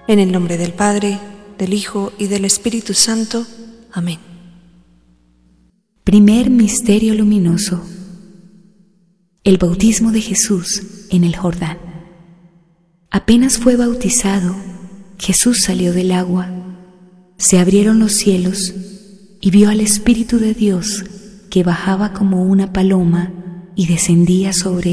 En el nombre del Padre, del Hijo y del Espíritu Santo. Amén. Primer misterio luminoso: el bautismo de Jesús en el Jordán. Apenas fue bautizado, Jesús salió del agua. Se abrieron los cielos y vio al Espíritu de Dios que bajaba como una paloma y descendía sobre